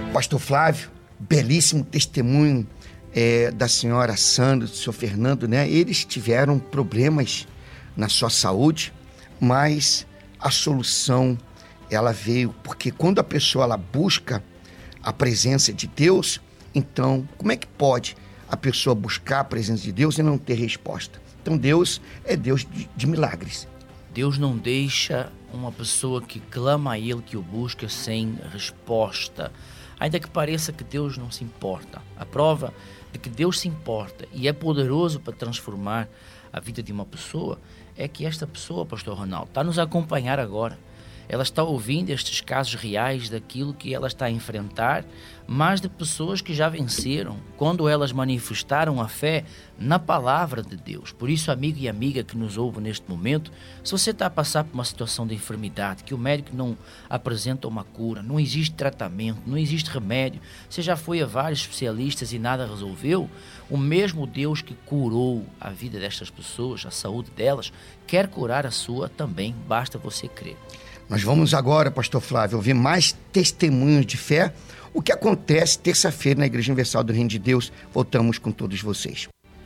Pastor Flávio, belíssimo testemunho da senhora Sandra, do senhor Fernando, né? Eles tiveram problemas na sua saúde, mas a solução, ela veio, porque quando a pessoa ela busca a presença de Deus, então, como é que pode a pessoa buscar a presença de Deus e não ter resposta? Então, Deus é Deus de milagres. Deus não deixa uma pessoa que clama a Ele, que o busca, sem resposta. Ainda que pareça que Deus não se importa. A prova de que Deus se importa e é poderoso para transformar a vida de uma pessoa é que esta pessoa, pastor Ronaldo, está a nos acompanhar agora. Ela está ouvindo estes casos reais daquilo que ela está a enfrentar, mas de pessoas que já venceram, quando elas manifestaram a fé na palavra de Deus. Por isso, amigo e amiga que nos ouve neste momento, se você está a passar por uma situação de enfermidade, que o médico não apresenta uma cura, não existe tratamento, não existe remédio, você já foi a vários especialistas e nada resolveu, o mesmo Deus que curou a vida destas pessoas, a saúde delas, quer curar a sua também, basta você crer. Nós vamos agora, pastor Flávio, ouvir mais testemunhos de fé, o que acontece terça-feira na Igreja Universal do Reino de Deus. Voltamos com todos vocês.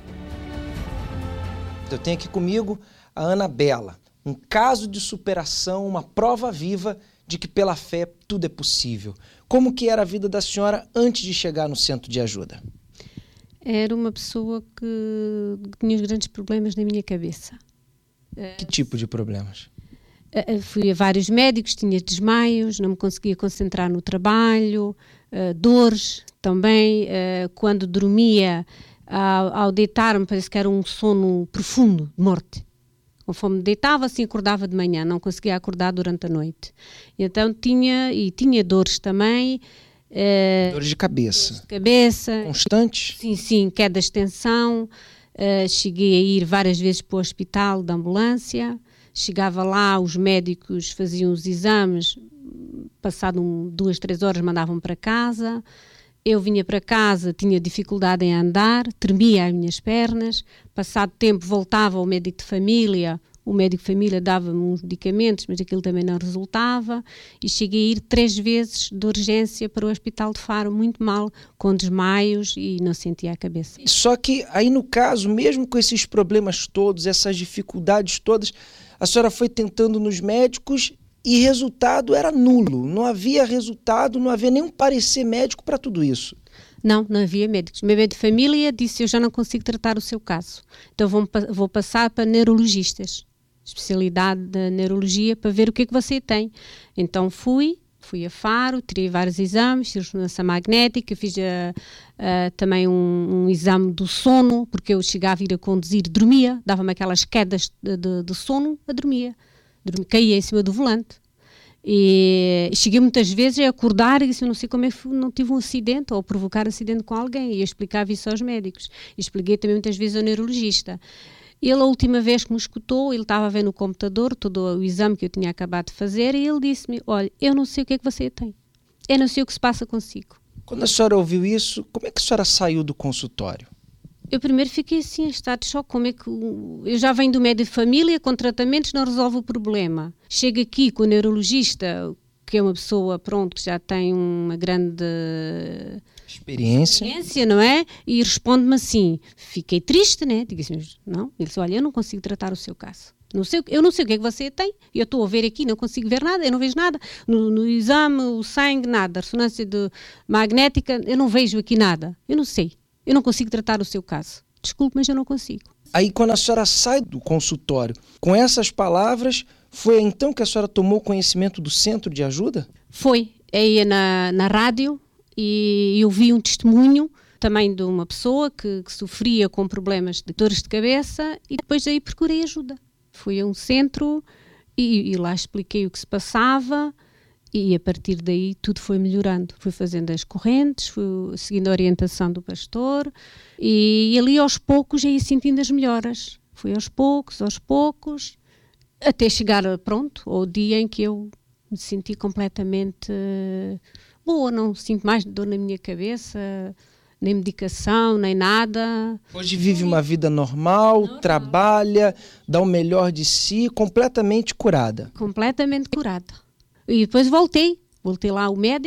Eu tenho aqui comigo a Anabela, um caso de superação, uma prova viva de que pela fé tudo é possível. Como que era a vida da senhora antes de chegar no centro de ajuda? Era uma pessoa que tinha grandes problemas na minha cabeça. Que tipo de problemas? Fui a vários médicos, tinha desmaios, não me conseguia concentrar no trabalho, dores também. Quando dormia, ao deitar-me, parece que era um sono profundo, de morte. Conforme me deitava, assim acordava de manhã, não conseguia acordar durante a noite. Então tinha dores também. Dores de cabeça? Dores de cabeça. Constantes? Sim, quedas de tensão. Cheguei a ir várias vezes para o hospital de ambulância. Chegava lá, os médicos faziam os exames, passado 2-3 horas mandavam para casa. Eu vinha para casa, tinha dificuldade em andar, tremia as minhas pernas. Passado tempo voltava ao médico de família, o médico de família dava-me uns medicamentos, mas aquilo também não resultava. E cheguei a ir 3 vezes de urgência para o Hospital de Faro, muito mal, com desmaios e não sentia a cabeça. Só que aí no caso, mesmo com esses problemas todos, essas dificuldades todas, a senhora foi tentando nos médicos e resultado era nulo. Não havia resultado, não havia nenhum parecer médico para tudo isso. Não havia médicos. Meu médico de família disse: eu já não consigo tratar o seu caso. Então vou passar para neurologistas, especialidade da neurologia, para ver o que é que você tem. Então fui a Faro, tirei vários exames, fiz ressonância magnética, fiz também um exame do sono, porque eu chegava a ir a conduzir, dormia, dava-me aquelas quedas de sono, caía em cima do volante. E cheguei muitas vezes a acordar e disse: eu não sei como é que não tive um acidente ou provocar acidente com alguém. E eu explicava isso aos médicos. E expliquei também muitas vezes ao neurologista. Ele, a última vez que me escutou, ele estava a ver no computador todo o exame que eu tinha acabado de fazer e ele disse-me: olha, eu não sei o que é que você tem. Eu não sei o que se passa consigo. Quando a senhora ouviu isso, como é que a senhora saiu do consultório? Eu primeiro fiquei assim, em estado de choque. Como é que eu já venho do médico de família, com tratamentos não resolve o problema. Chego aqui com o neurologista, que é uma pessoa, pronto, que já tem uma grande experiência, não é? E responde-me assim. Fiquei triste, né? Digo assim: não. Ele disse: olha, eu não consigo tratar o seu caso. Eu não sei o que é que você tem. Eu estou a ver aqui, não consigo ver nada, eu não vejo nada. No exame, o sangue, nada. A ressonância magnética, eu não vejo aqui nada. Eu não sei. Eu não consigo tratar o seu caso. Desculpe, mas eu não consigo. Aí, quando a senhora sai do consultório, com essas palavras, foi então que a senhora tomou conhecimento do centro de ajuda? Foi. Eu ia na rádio e eu vi um testemunho também de uma pessoa que sofria com problemas de dores de cabeça e depois aí procurei ajuda. Fui a um centro e lá expliquei o que se passava. E a partir daí tudo foi melhorando. Fui fazendo as correntes, fui seguindo a orientação do pastor e ali aos poucos já ia sentindo as melhoras. Fui aos poucos, até chegar ao dia em que eu me senti completamente boa. Não sinto mais dor na minha cabeça, nem medicação, nem nada. Hoje vive uma vida normal, trabalha, dá o melhor de si, completamente curada. Completamente curada. E depois voltei lá ao médico,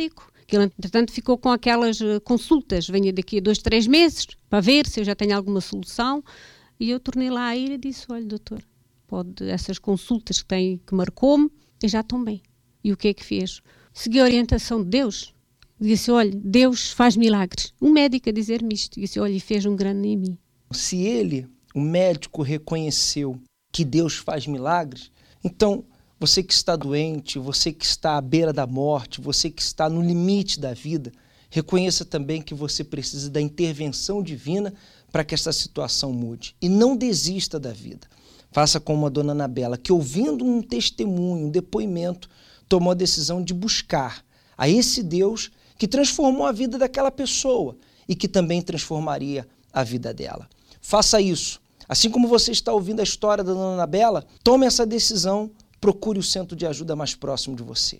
que ele, entretanto, ficou com aquelas consultas, venha daqui a 2, 3 meses, para ver se eu já tenho alguma solução, e eu tornei lá a ir e disse, olha, doutor, essas consultas que marcou-me, já estão bem. E o que é que fez? Segui a orientação de Deus. Disse, olha, Deus faz milagres. Um médico a dizer-me isto. Disse, olha, e fez um grande em mim. Se ele, o médico, reconheceu que Deus faz milagres, então você que está doente, você que está à beira da morte, você que está no limite da vida, reconheça também que você precisa da intervenção divina para que essa situação mude. E não desista da vida. Faça como a dona Anabela, que ouvindo um testemunho, um depoimento, tomou a decisão de buscar a esse Deus que transformou a vida daquela pessoa e que também transformaria a vida dela. Faça isso. Assim como você está ouvindo a história da dona Anabela, tome essa decisão, procure o centro de ajuda mais próximo de você.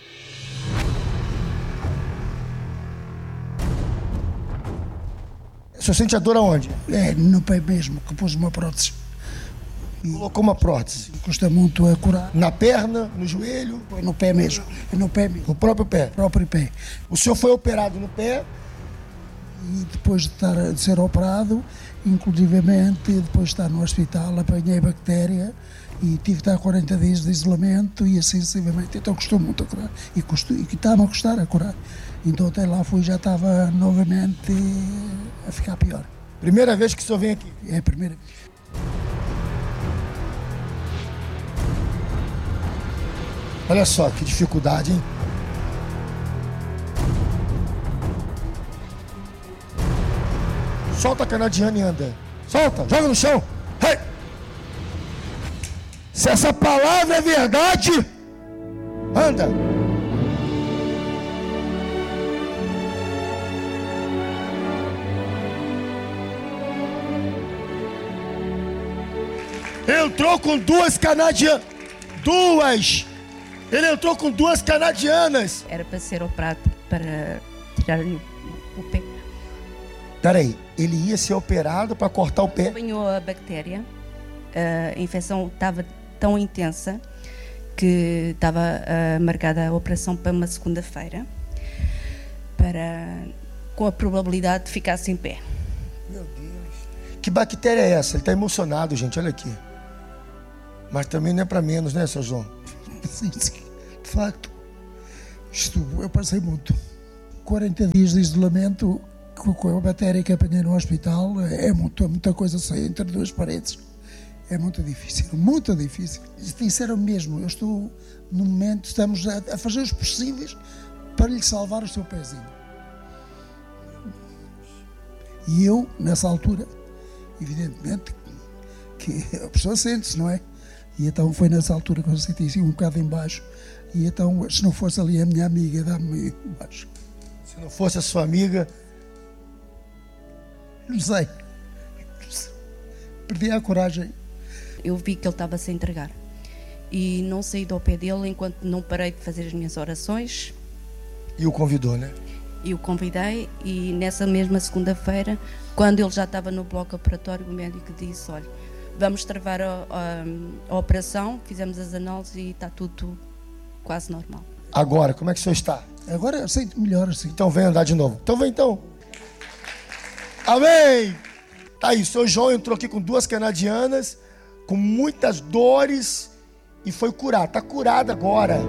O senhor sente a dor aonde? No pé mesmo, que pus uma prótese. Colocou uma prótese. Custa muito a curar. Na perna, no joelho? Foi no pé mesmo. No pé mesmo. No próprio pé? Próprio pé. O senhor foi operado no pé? E depois de ser operado, inclusivamente, depois de estar no hospital, apanhei bactéria e tive que estar 40 dias de isolamento e assim sucessivamente. Então custou muito a curar. E está-me a custar a curar. Então até lá fui, já estava novamente a ficar pior. Primeira vez que o senhor vem aqui? É a primeira vez. Olha só que dificuldade, hein? Solta a canadiana e anda. Solta, joga no chão. Hey! Se essa palavra é verdade, anda. Entrou com duas canadianas. Ele entrou com duas canadianas. Era para ser operado para tirar-lhe o pé. Peraí, ele ia ser operado para cortar o pé? Apanhou a bactéria, a infecção estava tão intensa que estava marcada a operação para uma segunda-feira, com a probabilidade de ficar sem pé. Meu Deus. Que bactéria é essa? Ele está emocionado, gente, olha aqui. Mas também não é para menos, né, seu João? Sim, de facto, eu passei muito. 40 dias de isolamento com a bactéria que apanhei no hospital é muita coisa sair entre duas paredes. É muito difícil, muito difícil. Disseram mesmo, eu estou, no momento, estamos a fazer os possíveis para lhe salvar o seu pezinho. E eu, nessa altura, evidentemente, que a pessoa sente-se, não é? E então foi nessa altura que eu senti assim um bocado em baixo. E então, se não fosse ali a minha amiga, dá-me embaixo. Se não fosse a sua amiga... Não sei. Perdi a coragem. Eu vi que ele estava a se entregar. E não saí do pé dele enquanto não parei de fazer as minhas orações. E o convidou, né? E o convidei e nessa mesma segunda-feira, quando ele já estava no bloco operatório, o médico disse, olha, vamos travar a operação, fizemos as análises e está tudo quase normal. Agora, como é que o senhor está? Agora eu sinto melhor, assim. Então vem andar de novo. Então vem então. Amém! Tá aí, o senhor João entrou aqui com duas canadianas, com muitas dores e foi curado. Está curado agora.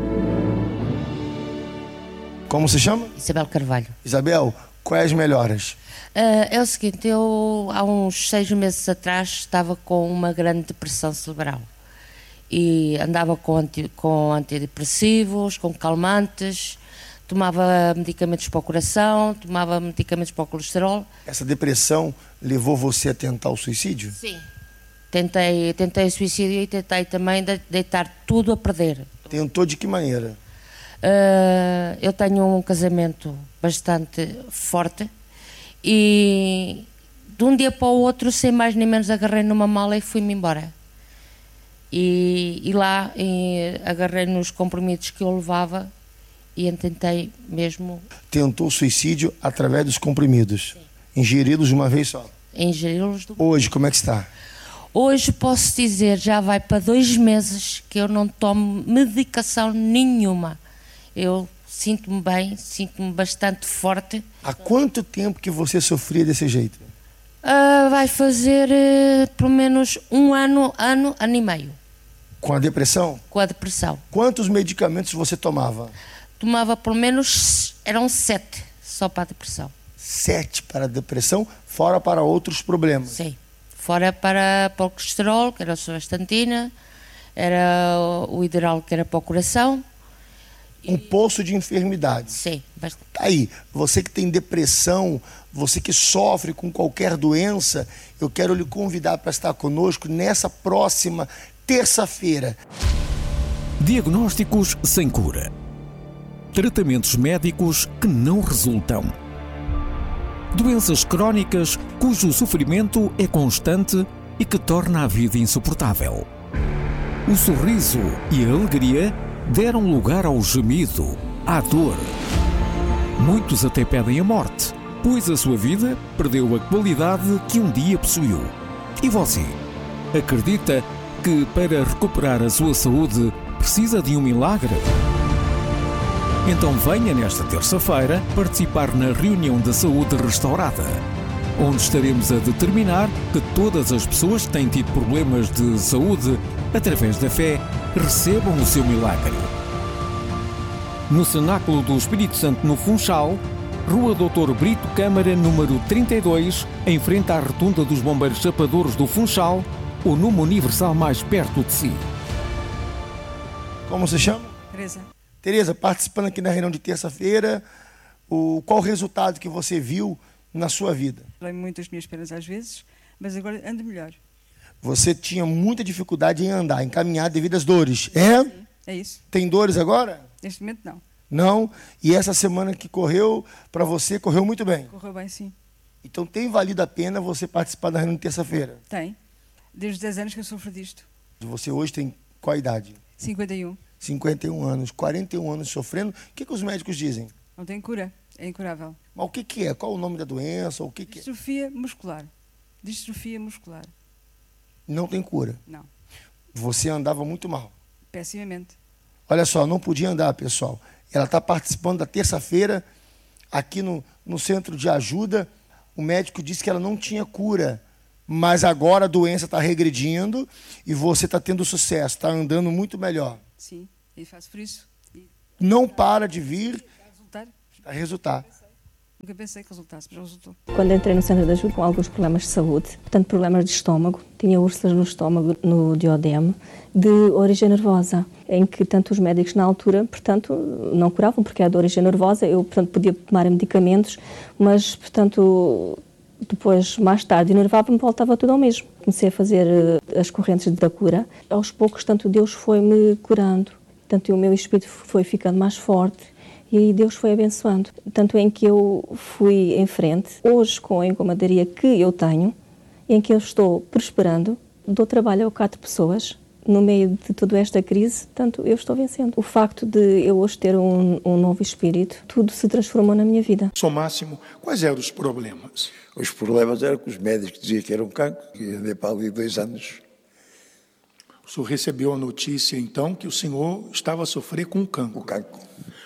Como se chama? Isabel Carvalho. Isabel, quais as melhoras? É o seguinte, eu há uns 6 meses atrás estava com uma grande depressão cerebral e andava com antidepressivos, com calmantes, tomava medicamentos para o coração, tomava medicamentos para o colesterol. Essa depressão levou você a tentar o suicídio? Sim. Tentei o suicídio e tentei também deitar tudo a perder. Tentou de que maneira? Eu tenho um casamento bastante forte e de um dia para o outro, sem mais nem menos, agarrei numa mala e fui-me embora. E lá agarrei nos comprimidos que eu levava e tentei mesmo... Tentou o suicídio através dos comprimidos? Sim. Ingeridos de uma vez só? Ingeri-los de uma... Hoje, como é que está? Hoje posso dizer, já vai para 2 meses que eu não tomo medicação nenhuma. Eu sinto-me bem, sinto-me bastante forte. Há quanto tempo que você sofria desse jeito? Vai fazer pelo menos um ano e meio. Com a depressão? Com a depressão. Quantos medicamentos você tomava? Tomava pelo menos, eram 7 só para a depressão. 7 para a depressão, fora para outros problemas? Sim. Fora para o colesterol, que era a survastatina, era o hidral, que era para o coração. Um poço de enfermidade. Sim, bastante. Aí, você que tem depressão, você que sofre com qualquer doença, eu quero lhe convidar para estar conosco nessa próxima terça-feira. Diagnósticos sem cura. Tratamentos médicos que não resultam. Doenças crónicas cujo sofrimento é constante e que torna a vida insuportável. O sorriso e a alegria deram lugar ao gemido, à dor. Muitos até pedem a morte, pois a sua vida perdeu a qualidade que um dia possuiu. E você? Acredita que para recuperar a sua saúde precisa de um milagre? Então venha nesta terça-feira participar na reunião da saúde restaurada, onde estaremos a determinar que todas as pessoas que têm tido problemas de saúde, através da fé, recebam o seu milagre. No Cenáculo do Espírito Santo, no Funchal, Rua Dr. Brito Câmara, número 32, em frente à Rotunda dos Bombeiros Chapadores do Funchal, ou numa Universal mais perto de si. Como se chama? Tereza. Tereza, participando aqui na reunião de terça-feira, qual o resultado que você viu na sua vida? Falei muito as minhas pernas às vezes, mas agora ando melhor. Você tinha muita dificuldade em andar, em caminhar devido às dores, é? Sim, é isso. Tem dores agora? Neste momento não. Não? E essa semana que correu, para você, correu muito bem? Correu bem, sim. Então tem valido a pena você participar da reunião de terça-feira? Tem. Desde os 10 anos que eu sofro disto. Você hoje tem qual idade? 51. 51 anos, 41 anos sofrendo. O que os médicos dizem? Não tem cura. É incurável. Mas o que é? Qual o nome da doença? O que é? Distrofia muscular. Distrofia muscular. Não tem cura? Não. Você andava muito mal? Pessimamente. Olha só, não podia andar, pessoal. Ela está participando da terça-feira aqui no Centro de Ajuda. O médico disse que ela não tinha cura, mas agora a doença está regredindo e você está tendo sucesso, está andando muito melhor. Sim, e faço por isso. Não para de vir. Vai resultar? Vai resultar. Nunca pensei que resultasse, mas resultou. Quando entrei no Centro de Ajuda com alguns problemas de saúde, portanto problemas de estômago, tinha úlceras no estômago, no duodeno, de origem nervosa, em que tanto os médicos na altura, portanto, não curavam porque era de origem nervosa, eu, portanto, podia tomar medicamentos, mas, portanto, depois, mais tarde, enervava-me, voltava tudo ao mesmo. Comecei a fazer as correntes da cura. Aos poucos, tanto Deus foi-me curando, tanto o meu espírito foi ficando mais forte, e aí Deus foi abençoando. Tanto em que eu fui em frente, hoje com a encomadaria que eu tenho, em que eu estou prosperando, dou trabalho a 4 pessoas, no meio de toda esta crise, tanto eu estou vencendo. O facto de eu hoje ter um novo espírito, tudo se transformou na minha vida. Sr. Máximo, quais eram os problemas? Os problemas eram que os médicos diziam que era um cancro, que ia andar para ali 2 anos. O senhor recebeu a notícia, então, que o senhor estava a sofrer com cancro. O cancro.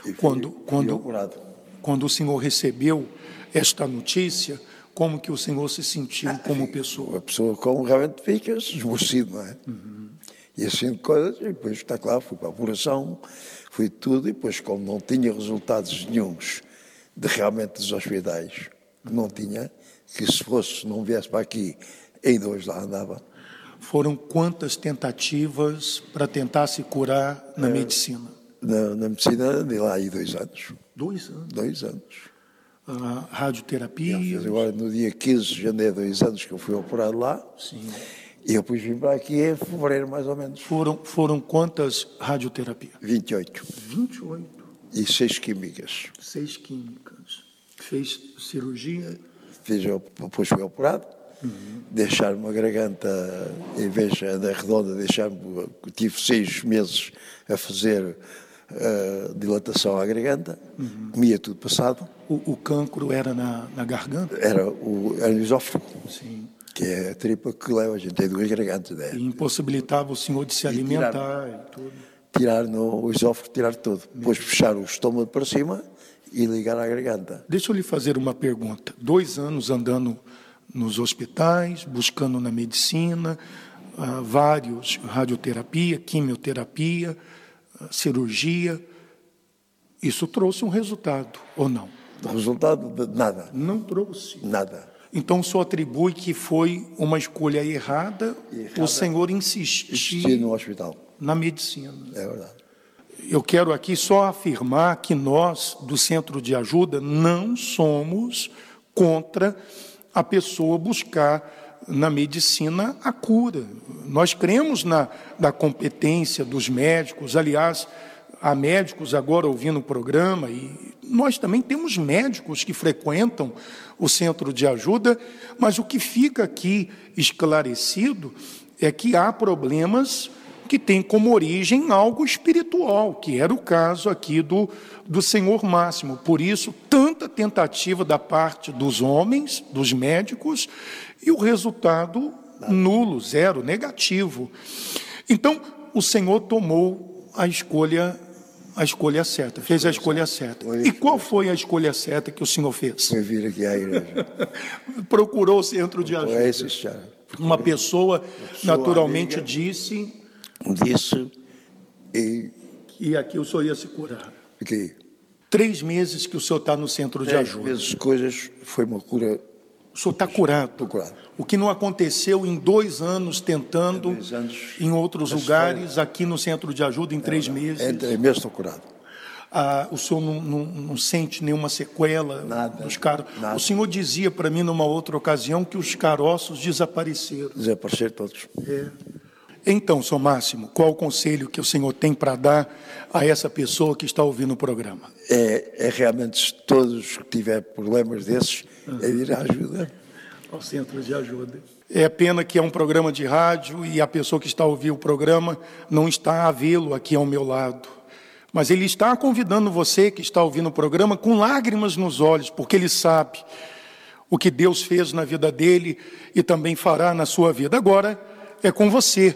Quando o senhor recebeu esta notícia, como que o senhor se sentiu como pessoa? A pessoa como realmente fica esmorecido, não é? Uhum. E assim de coisas, e depois está claro, fui para a apuração, fui tudo, e depois como não tinha resultados nenhuns de realmente dos hospitais, não tinha, que se não viesse para aqui, ainda hoje lá andava. Foram quantas tentativas para tentar se curar na medicina? Na medicina, de lá aí 2 anos. 2 anos? 2 anos. Radioterapia? Agora, no dia 15 de janeiro, 2 anos que eu fui operado lá. Sim. E eu depois vim para aqui em fevereiro, mais ou menos. Foram quantas radioterapias? 28. 28? E 6 químicas. 6 químicas. Fez cirurgia? Depois fui operado. Uhum. Deixar-me a garganta, em vez da redonda, tive 6 meses a fazer dilatação à garganta, comia tudo passado. O cancro era na garganta? Era o esófago, sim, que é a tripa que leva, a gente tem 2 gargantas. Né? E impossibilitava o senhor de se alimentar e tudo? tirar no esófago, tirar tudo. Depois fechar o estômago para cima e ligar à garganta. Deixa eu lhe fazer uma pergunta. 2 anos andando nos hospitais, buscando na medicina, vários, radioterapia, quimioterapia, cirurgia. Isso trouxe um resultado, ou não? Resultado, nada. Não trouxe? Nada. Então o senhor atribui que foi uma escolha errada, o senhor insistir no hospital. Na medicina. É verdade. Eu quero aqui só afirmar que nós, do Centro de Ajuda, não somos contra a pessoa buscar na medicina a cura. Nós cremos na competência dos médicos. Aliás, há médicos agora ouvindo o programa, e nós também temos médicos que frequentam o Centro de Ajuda, mas o que fica aqui esclarecido é que há problemas que têm como origem algo espiritual, que era o caso aqui do Senhor Máximo. Por isso, tanta tentativa da parte dos homens, dos médicos, e o resultado nulo, zero, negativo. Então, o Senhor tomou a escolha certa, fez a escolha certa. E qual foi a escolha certa que o senhor fez? Foi vir aqui à igreja. Procurou o Centro de Ajuda. É isso, senhora. Uma pessoa naturalmente disse e aqui o senhor ia se curar. Aqui. 3 meses que o senhor está no Centro de Ajuda. 3 meses coisas, foi uma cura. O senhor está curado. Estou curado. O que não aconteceu em 2 anos tentando, em outros lugares, aqui no Centro de Ajuda, em 3 meses. Em 3 meses estou curado. O senhor não sente nenhuma sequela? Nada. O senhor dizia para mim, numa outra ocasião, que os caroços desapareceram. Desapareceram todos. É. Então, senhor Máximo, qual o conselho que o senhor tem para dar a essa pessoa que está ouvindo o programa? É realmente, todos que tiverem problemas desses, é ir à ajuda. Ao Centro de Ajuda. É pena que é um programa de rádio e a pessoa que está a ouvir o programa não está a vê-lo aqui ao meu lado. Mas ele está convidando você que está ouvindo o programa com lágrimas nos olhos, porque ele sabe o que Deus fez na vida dele e também fará na sua vida. Agora é com você.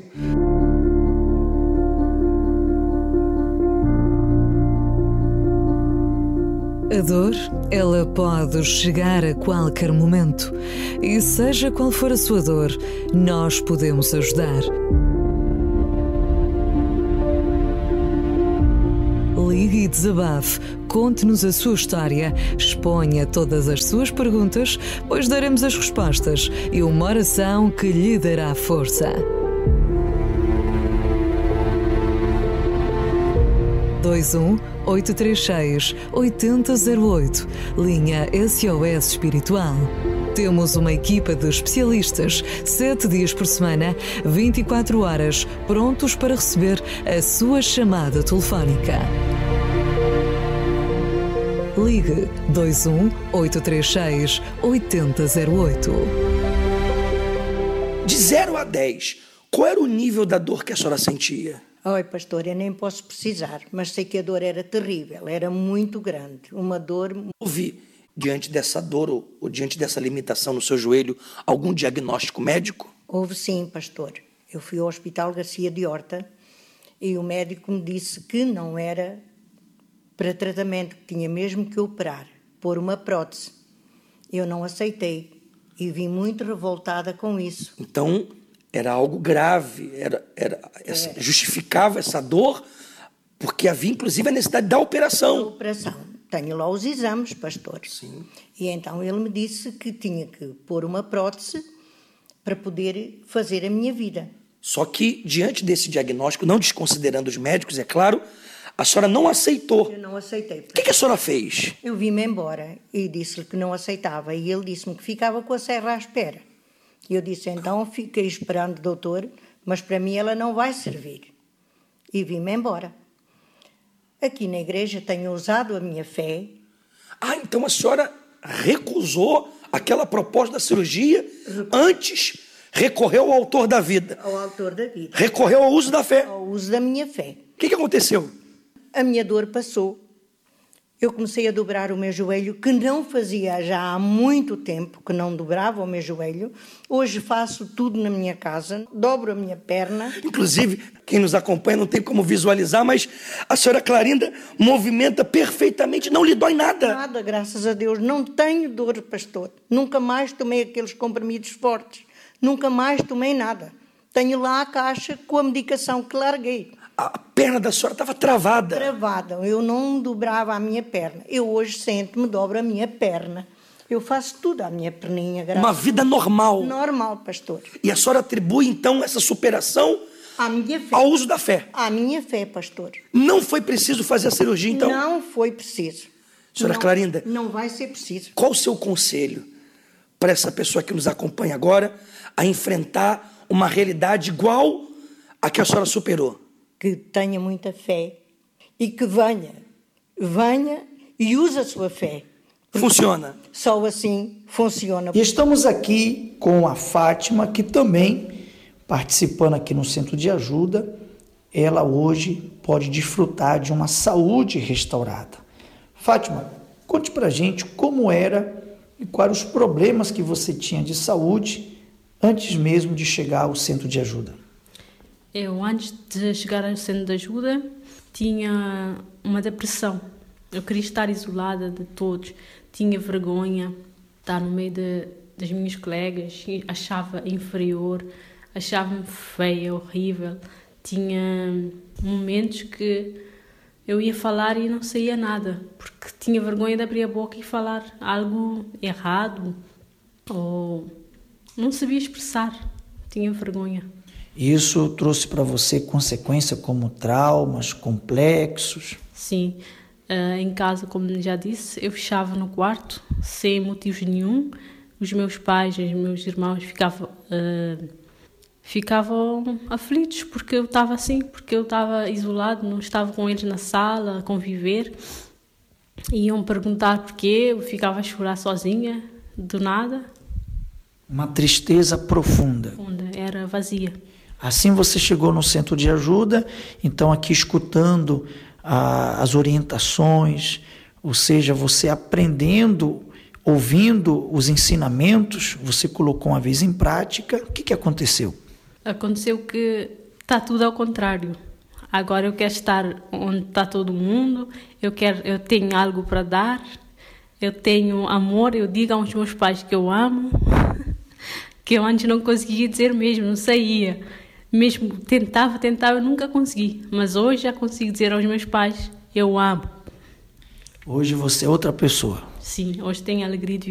A dor, ela pode chegar a qualquer momento. E seja qual for a sua dor, nós podemos ajudar. Ligue e desabafe, conte-nos a sua história, exponha todas as suas perguntas, pois daremos as respostas e uma oração que lhe dará força. 21-836-8008, linha SOS Espiritual. Temos uma equipa de especialistas, 7 dias por semana, 24 horas, prontos para receber a sua chamada telefónica. Ligue 21-836-8008. De 0 a 10, qual era o nível da dor que a senhora sentia? Oi, pastor, eu nem posso precisar, mas sei que a dor era terrível, era muito grande, uma dor... Houve, diante dessa dor ou diante dessa limitação no seu joelho, algum diagnóstico médico? Houve sim, pastor. Eu fui ao Hospital Garcia de Horta e o médico me disse que não era para tratamento, que tinha mesmo que operar, pôr uma prótese. Eu não aceitei e vim muito revoltada com isso. Então... era algo grave, justificava essa dor, porque havia, inclusive, a necessidade da operação. Da operação. Tenho lá os exames, pastor. Sim. E então ele me disse que tinha que pôr uma prótese para poder fazer a minha vida. Só que, diante desse diagnóstico, não desconsiderando os médicos, é claro, a senhora não aceitou. Eu não aceitei. O que a senhora fez? Eu vim-me embora e disse-lhe que não aceitava. E ele disse-me que ficava com a serra à espera. E eu disse, então, fiquei esperando, doutor, mas para mim ela não vai servir. E vim-me embora. Aqui na igreja tenho usado a minha fé. Então a senhora recusou aquela proposta da cirurgia, antes recorreu ao autor da vida. Ao autor da vida. Recorreu ao uso da fé. Ao uso da minha fé. O que aconteceu? A minha dor passou. Eu comecei a dobrar o meu joelho, que não fazia já há muito tempo, que não dobrava o meu joelho. Hoje faço tudo na minha casa, dobro a minha perna. Inclusive, quem nos acompanha não tem como visualizar, mas a senhora Clarinda movimenta perfeitamente, não lhe dói nada. Nada, graças a Deus. Não tenho dor, pastor. Nunca mais tomei aqueles comprimidos fortes. Nunca mais tomei nada. Tenho lá a caixa com a medicação que larguei. A perna da senhora estava travada. Travada. Eu não dobrava a minha perna. Eu hoje sento-me, dobro a minha perna. Eu faço tudo à minha perninha. Uma vida normal. Normal, pastor. E a senhora atribui, então, essa superação à minha fé. Ao uso da fé. À minha fé, pastor. Não foi preciso fazer a cirurgia, então? Não foi preciso. Senhora Clarinda. Não vai ser preciso. Qual o seu conselho para essa pessoa que nos acompanha agora a enfrentar uma realidade igual à que a senhora superou? Que tenha muita fé e que venha e use a sua fé. Funciona. Só assim funciona. E estamos aqui com a Fátima, que também, participando aqui no Centro de Ajuda, ela hoje pode desfrutar de uma saúde restaurada. Fátima, conte pra gente como era e quais os problemas que você tinha de saúde antes mesmo de chegar ao Centro de Ajuda. Eu, antes de chegar ao Centro de Ajuda, tinha uma depressão. Eu queria estar isolada de todos. Tinha vergonha de estar no meio das minhas colegas. Achava inferior, achava-me feia, horrível. Tinha momentos que eu ia falar e não saía nada, porque tinha vergonha de abrir a boca e falar algo errado, ou não sabia expressar, tinha vergonha. Isso trouxe para você consequências como traumas, complexos? Sim. Em casa, como já disse, eu fechava no quarto, sem motivos nenhum. Os meus pais e os meus irmãos ficavam aflitos porque eu estava assim, porque eu estava isolado, não estava com eles na sala a conviver. Iam perguntar porquê, eu ficava a chorar sozinha, do nada. Uma tristeza profunda. Era vazia. Assim você chegou no Centro de Ajuda, então aqui escutando as orientações, ou seja, você aprendendo, ouvindo os ensinamentos, você colocou uma vez em prática. O que aconteceu? Aconteceu que está tudo ao contrário. Agora eu quero estar onde está todo mundo, eu tenho algo para dar, eu tenho amor, eu digo aos meus pais que eu amo, que eu antes não conseguia dizer mesmo, não saía. Mesmo tentava, eu nunca consegui. Mas hoje já consigo dizer aos meus pais, eu amo. Hoje você é outra pessoa. Sim, hoje tenho a alegria de